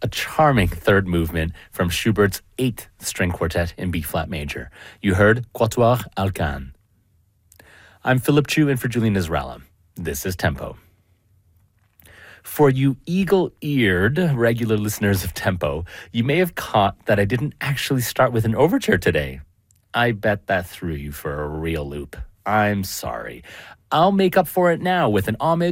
a charming third movement from Schubert's 8th string quartet in B-flat major. You heard Quatuor Alcan. I'm Philip Chu in for Julian Israela. This is Tempo. For you eagle-eared regular listeners of Tempo, you may have caught that I didn't actually start with an overture today. I bet that threw you for a real loop. I'm sorry. I'll make up for it now with an homage